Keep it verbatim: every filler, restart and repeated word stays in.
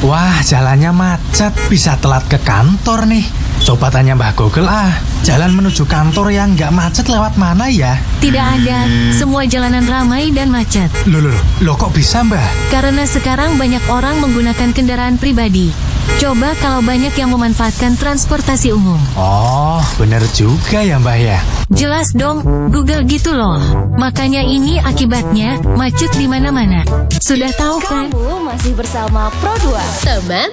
Wah, jalannya macet, bisa telat ke kantor nih. Coba tanya Mbah Google ah, jalan menuju kantor yang nggak macet lewat mana ya? Tidak ada, semua jalanan ramai dan macet. Loh, loh, loh, kok bisa Mbah? Karena sekarang banyak orang menggunakan kendaraan pribadi. Coba kalau banyak yang memanfaatkan transportasi umum. Oh, bener juga ya Mbah ya. Jelas dong, Google gitu loh. Makanya ini akibatnya, macet di mana-mana. Sudah tahu kan? Kamu masih bersama Pro dua, teman